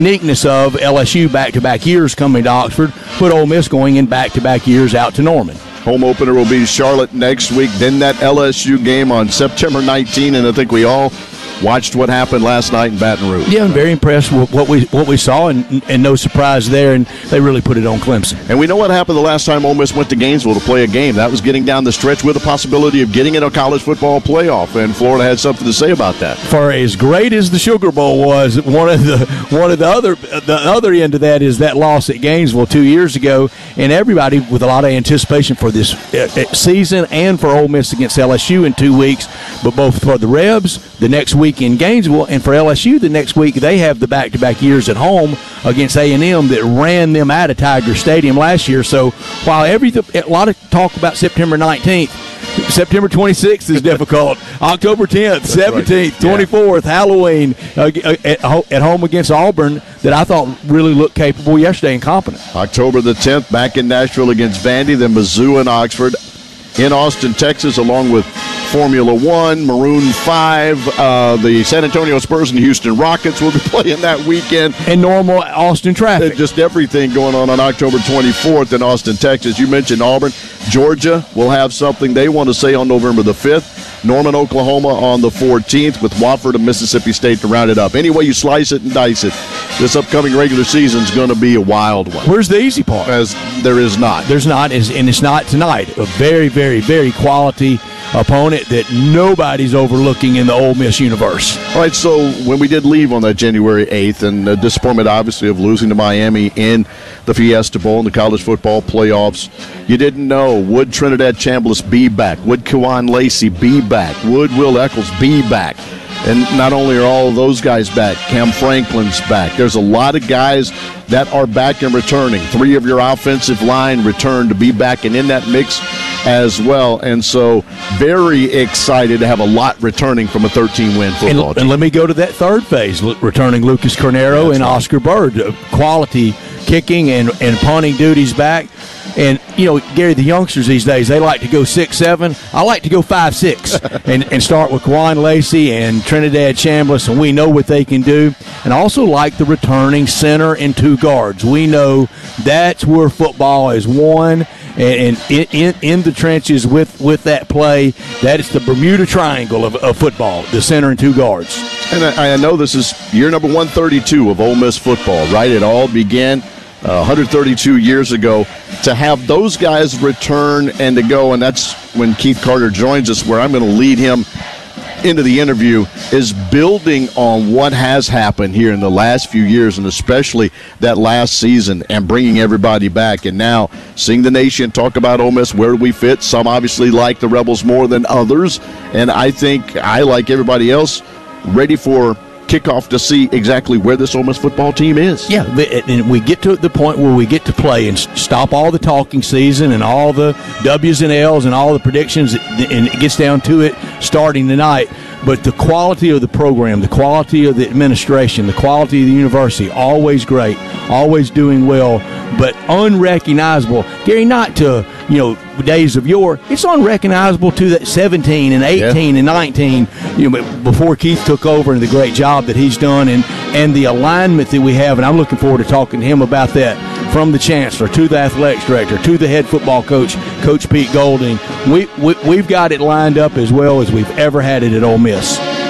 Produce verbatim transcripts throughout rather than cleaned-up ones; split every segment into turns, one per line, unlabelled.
uniqueness of L S U back-to-back years coming to Oxford, put Ole Miss going in back-to-back years out to Norman.
Home opener will be Charlotte next week, then that L S U game on September nineteenth, and I think we all watched what happened last night in Baton Rouge.
Yeah, I'm very impressed with what we what we saw, and, and no surprise there, and they really put it on Clemson.
And we know what happened the last time Ole Miss went to Gainesville to play a game. That was getting down the stretch with the possibility of getting in a college football playoff, and Florida had something to say about that.
For as great as the Sugar Bowl was, one of the one of the other the other end of that is that loss at Gainesville two years ago, and everybody with a lot of anticipation for this season and for Ole Miss against L S U in two weeks, but both for the Rebs the next week in Gainesville, and for L S U the next week they have the back-to-back years at home against A and M that ran them out of Tiger Stadium last year. So while everything, a lot of talk about September nineteenth, September twenty-sixth is difficult. October tenth, seventeenth, right. twenty-fourth, yeah. Halloween uh, at, at home against Auburn that I thought really looked capable yesterday and competent.
October the tenth, back in Nashville against Vandy, then Mizzou and Oxford. In Austin, Texas, along with Formula One, Maroon five, uh, the San Antonio Spurs and Houston Rockets will be playing that weekend.
And normal Austin traffic.
Just everything going on on October twenty-fourth in Austin, Texas. You mentioned Auburn. Georgia will have something they want to say on November the fifth. Norman, Oklahoma on the fourteenth, with Wofford and Mississippi State to round it up. Any way you slice it and dice it, this upcoming regular season is going to be a wild one.
Where's the easy part?
As there is not.
There's not, and it's not tonight. A very, very, very quality opponent that nobody's overlooking in the Ole Miss universe.
All right, so when we did leave on that January eighth, and the disappointment, obviously, of losing to Miami in the Fiesta Bowl in the college football playoffs, you didn't know, would Trinidad Chambliss be back? Would Kawan Lacey be back? Would Will Eccles be back? And not only are all of those guys back, Cam Franklin's back. There's a lot of guys that are back and returning. Three of your offensive line returned to be back and in that mix as well. And so very excited to have a lot returning from a thirteen-win football
and,
team.
And let me go to that third phase, returning Lucas Cornero That's and right. Oscar Bird. Quality kicking and, and punting duties back. And, you know, Gary, the youngsters these days, they like to go six seven. I like to go five six and, and start with Kawan Lacey and Trinidad Chambliss, and we know what they can do. And I also like the returning center and two guards. We know that's where football is won. And, and in, in, in the trenches with, with that play, that is the Bermuda Triangle of, of football, the center and two guards.
And I, I know this is year number one thirty-two of Ole Miss football, right? It all began Uh, one hundred thirty-two years ago. To have those guys return and to go, and that's when Keith Carter joins us, where I'm going to lead him into the interview, is building on what has happened here in the last few years, and especially that last season, and bringing everybody back. And now seeing the nation talk about Ole Miss, where do we fit? Some obviously like the Rebels more than others, and I think I, like everybody else, ready for kickoff to see exactly where this Ole Miss football team is.
Yeah, and we get to the point where we get to play and stop all the talking season and all the W's and L's and all the predictions, and it gets down to it starting tonight. But the quality of the program, the quality of the administration, the quality of the university, always great, always doing well, but unrecognizable. Gary, not to, you know, days of yore, it's unrecognizable to that seventeen and eighteen yeah. and nineteen, you know, before Keith took over, and the great job that he's done, and, and the alignment that we have. And I'm looking forward to talking to him about that, from the chancellor to the athletics director to the head football coach, Coach Pete Golding. We, we, we've got it lined up as well as we've ever had it at Ole Miss.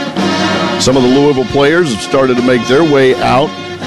Some of the Louisville players have started to make their way out,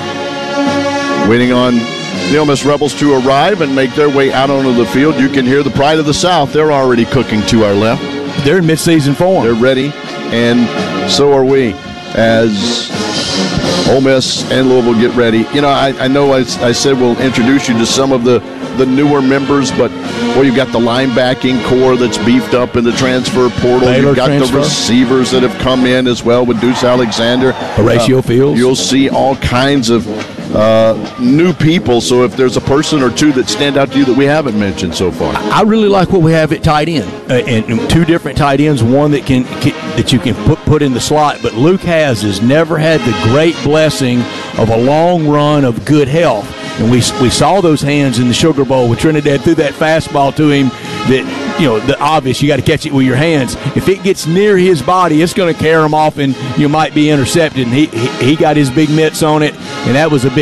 waiting on the Ole Miss Rebels to arrive and make their way out onto the field. You can hear the pride of the South. They're already cooking to our left.
They're in midseason form.
They're ready, and so are we, as Ole Miss and Louisville get ready. You know, I, I know I, I said we'll introduce you to some of the, the newer members, but well, you've got the linebacking core that's beefed up in the transfer portal.
Baylor
you've got
transfer.
The receivers that have come in as well with Deuce Alexander.
Horatio
uh,
Fields.
You'll see all kinds of uh, new people. So if there's a person or two that stand out to you that we haven't mentioned so far.
I really like what we have at tight end, uh, and, and two different tight ends, one that can, can that you can put, put in the slot. But Luke has has never had the great blessing of a long run of good health. And we we saw those hands in the Sugar Bowl with Trinidad threw that fastball to him that you know, the obvious. You got to catch it with your hands. If it gets near his body, it's going to carry him off, and you might be intercepted. And he, he he got his big mitts on it, and that was a big